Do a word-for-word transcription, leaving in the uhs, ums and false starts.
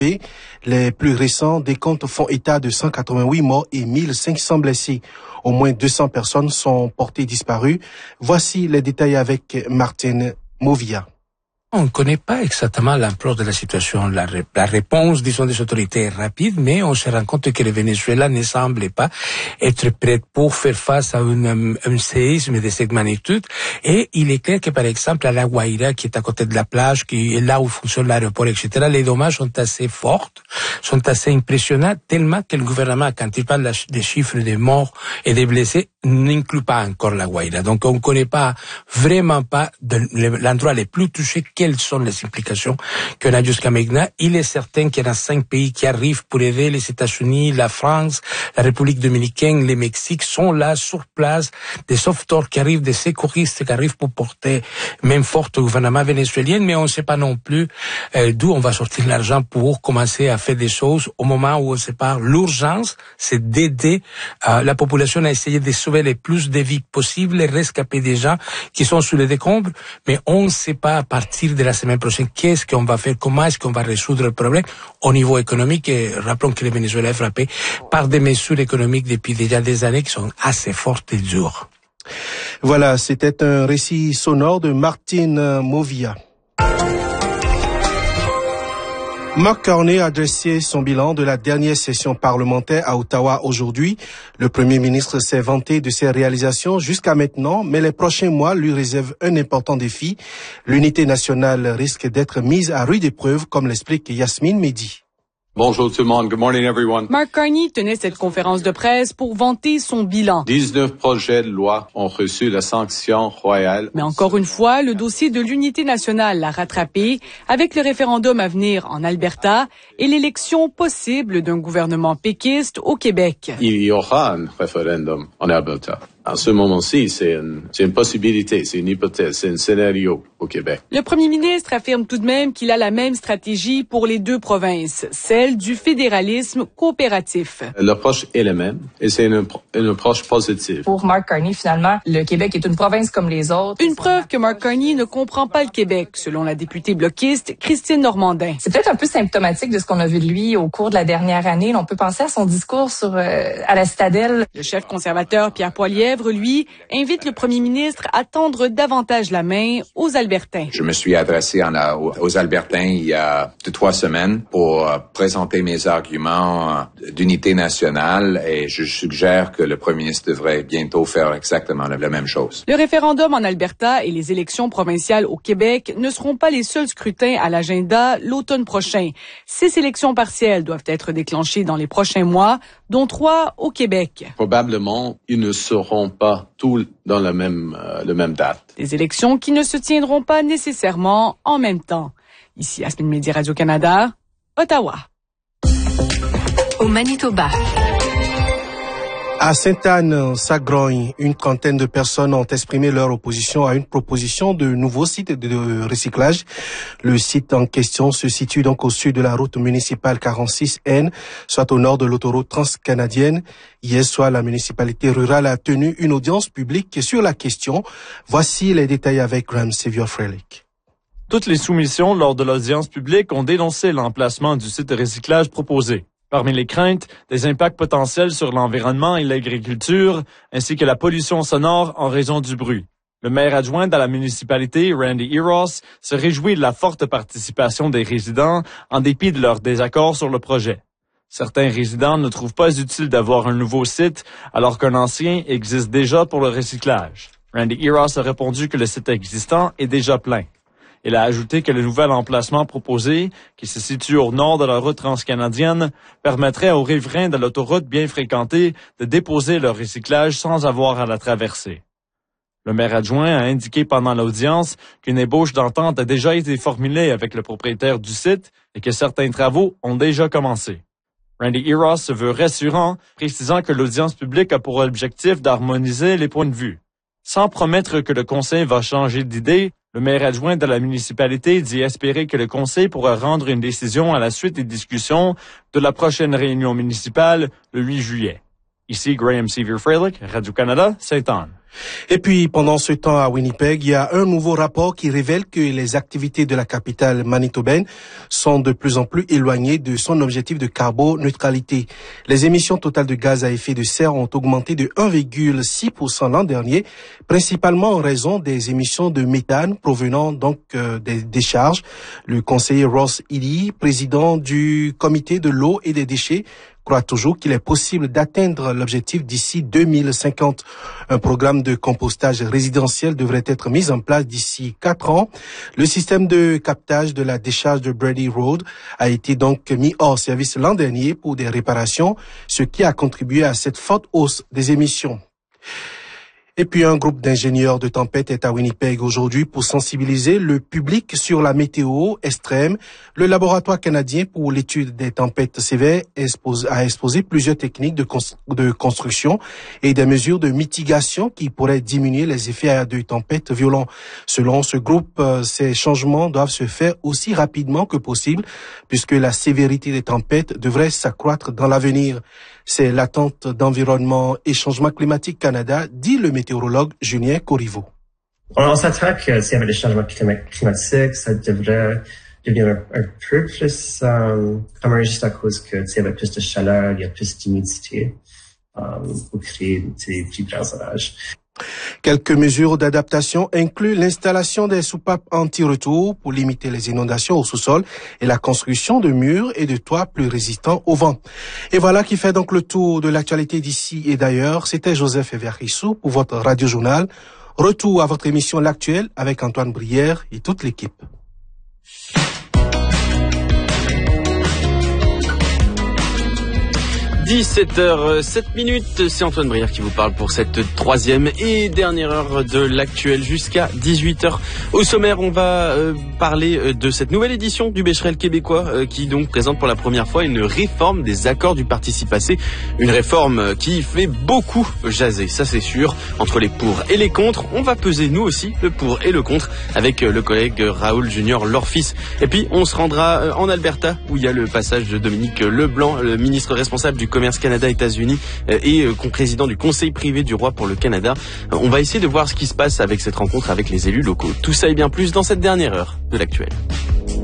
Les plus récents décomptes font état de cent quatre-vingt-huit morts et mille cinq cents blessés. Au moins deux cents personnes sont portées disparues. Voici les détails avec Martine Movia. On ne connaît pas exactement l'ampleur de la situation. La, la réponse, disons, des autorités est rapide, mais on se rend compte que le Venezuela ne semble pas être prêt pour faire face à une, un séisme de cette magnitude. Et il est clair que, par exemple, à La Guaira, qui est à côté de la plage, qui est là où fonctionne l'aéroport, et cetera, les dommages sont assez forts, sont assez impressionnants, tellement que le gouvernement, quand il parle des chiffres des morts et des blessés, n'inclut pas encore La Guaira. Donc, on ne connaît pas, vraiment pas, de, l'endroit le plus touché, quelles sont les implications qu'on a jusqu'à maintenant. Il est certain qu'il y en a cinq pays qui arrivent pour aider, les États-Unis, la France, la République dominicaine, le Mexique sont là sur place, des sauveteurs qui arrivent, des secouristes qui arrivent pour porter main forte au gouvernement vénézuélien, mais on ne sait pas non plus euh, d'où on va sortir l'argent pour commencer à faire des choses au moment où on se parle. L'urgence, c'est d'aider euh, la population à essayer de sauver le plus de vies possibles, les rescapés des gens qui sont sous les décombres, mais on ne sait pas à partir de la semaine prochaine qu'est-ce qu'on va faire, comment est-ce qu'on va résoudre le problème au niveau économique. Et rappelons que le Venezuela est frappé par des mesures économiques depuis déjà des années qui sont assez fortes et dures. Voilà, c'était un récit sonore de Martine Movia. Mark Carney a dressé son bilan de la dernière session parlementaire à Ottawa aujourd'hui. Le Premier ministre s'est vanté de ses réalisations jusqu'à maintenant, mais les prochains mois lui réservent un important défi. L'unité nationale risque d'être mise à rude épreuve, comme l'explique Yasmine Mehdi. Bonjour tout le monde. Good morning, everyone. Mark Carney tenait cette conférence de presse pour vanter son bilan. dix-neuf projets de loi ont reçu la sanction royale. Mais encore une fois, le dossier de l'unité nationale l'a rattrapé avec le référendum à venir en Alberta et l'élection possible d'un gouvernement péquiste au Québec. Il y aura un référendum en Alberta. En ce moment-ci, c'est une, c'est une possibilité, c'est une hypothèse, c'est un scénario au Québec. Le premier ministre affirme tout de même qu'il a la même stratégie pour les deux provinces, celle du fédéralisme coopératif. L'approche est la même et c'est une, une approche positive. Pour Mark Carney, finalement, le Québec est une province comme les autres. Une preuve que Mark Carney ne comprend pas le Québec, selon la députée bloquiste Christine Normandin. C'est peut-être un peu symptomatique de ce qu'on a vu de lui au cours de la dernière année. On peut penser à son discours sur euh, à la Citadelle. Le chef conservateur Pierre Poilievre, lui, invite le premier ministre à tendre davantage la main aux Albertains. Je me suis adressé en, aux Albertains il y a deux, trois semaines pour euh, présenter mes arguments euh, d'unité nationale et je suggère que le premier ministre devrait bientôt faire exactement la, la même chose. Le référendum en Alberta et les élections provinciales au Québec ne seront pas les seuls scrutins à l'agenda l'automne prochain. Six élections partielles doivent être déclenchées dans les prochains mois, dont trois au Québec. Probablement, ils ne seront pas tous dans la même, euh, la même date. Des élections qui ne se tiendront pas nécessairement en même temps. Ici, Yasmine Mehdi, Radio-Canada, Ottawa. Au Manitoba. À Sainte-Anne-Sagrogne, une trentaine de personnes ont exprimé leur opposition à une proposition de nouveau site de recyclage. Le site en question se situe donc au sud de la route municipale quarante-six N, soit au nord de l'autoroute transcanadienne. Hier soir, la municipalité rurale a tenu une audience publique sur la question. Voici les détails avec Graham Sevior-Frelick. Toutes les soumissions lors de l'audience publique ont dénoncé l'emplacement du site de recyclage proposé. Parmi les craintes, des impacts potentiels sur l'environnement et l'agriculture, ainsi que la pollution sonore en raison du bruit. Le maire adjoint de la municipalité, Randy Eros, se réjouit de la forte participation des résidents en dépit de leur désaccord sur le projet. Certains résidents ne trouvent pas utile d'avoir un nouveau site alors qu'un ancien existe déjà pour le recyclage. Randy Eros a répondu que le site existant est déjà plein. Il a ajouté que le nouvel emplacement proposé, qui se situe au nord de la route transcanadienne, permettrait aux riverains de l'autoroute bien fréquentée de déposer leur recyclage sans avoir à la traverser. Le maire adjoint a indiqué pendant l'audience qu'une ébauche d'entente a déjà été formulée avec le propriétaire du site et que certains travaux ont déjà commencé. Randy Eros se veut rassurant, précisant que l'audience publique a pour objectif d'harmoniser les points de vue. Sans promettre que le conseil va changer d'idée, le maire adjoint de la municipalité dit espérer que le conseil pourra rendre une décision à la suite des discussions de la prochaine réunion municipale le huit juillet. Ici Graham Sevier-Freilich, Radio-Canada, Sainte-Anne. Et puis, pendant ce temps à Winnipeg, il y a un nouveau rapport qui révèle que les activités de la capitale manitobaine sont de plus en plus éloignées de son objectif de carboneutralité. Les émissions totales de gaz à effet de serre ont augmenté de un virgule six pour cent l'an dernier, principalement en raison des émissions de méthane provenant donc euh, des décharges. Le conseiller Ross Ely, président du comité de l'eau et des déchets, croit toujours qu'il est possible d'atteindre l'objectif d'ici deux mille cinquante. Un programme de compostage résidentiel devrait être mis en place d'ici quatre ans. Le système de captage de la décharge de Brady Road a été donc mis hors service l'an dernier pour des réparations, ce qui a contribué à cette forte hausse des émissions. Et puis un groupe d'ingénieurs de tempête est à Winnipeg aujourd'hui pour sensibiliser le public sur la météo extrême. Le laboratoire canadien pour l'étude des tempêtes sévères a exposé plusieurs techniques de, cons- de construction et des mesures de mitigation qui pourraient diminuer les effets de tempêtes violents. Selon ce groupe, ces changements doivent se faire aussi rapidement que possible puisque la sévérité des tempêtes devrait s'accroître dans l'avenir. C'est l'attente d'Environnement et Changement climatique Canada, dit le météorologue Julien Corriveau. On s'attend que s'il y avait des changements climatiques, ça devrait devenir un, un peu plus euh, commun juste à cause que s'il y avait plus de chaleur, il y a plus d'humidité euh, pour créer des plus grands orages. Quelques mesures d'adaptation incluent l'installation des soupapes anti-retour pour limiter les inondations au sous-sol et la construction de murs et de toits plus résistants au vent. Et voilà qui fait donc le tour de l'actualité d'ici et d'ailleurs. C'était Joseph Everissou pour votre radio-journal. Retour à votre émission L'Actuel avec Antoine Brière et toute l'équipe. dix-sept heures sept minutes, c'est Antoine Brière qui vous parle pour cette troisième et dernière heure de l'actuel jusqu'à dix-huit heures. Au sommaire, on va euh, parler de cette nouvelle édition du Becherel québécois euh, qui donc présente pour la première fois une réforme des accords du participe passé. Une réforme qui fait beaucoup jaser, ça c'est sûr, entre les pour et les contre. On va peser nous aussi le pour et le contre avec le collègue Raoul Junior Lorfis. Et puis on se rendra en Alberta où il y a le passage de Dominique Leblanc, le ministre responsable du commerce Canada-États-Unis et président du Conseil privé du roi pour le Canada. On va essayer de voir ce qui se passe avec cette rencontre avec les élus locaux. Tout ça et bien plus dans cette dernière heure de l'actuel.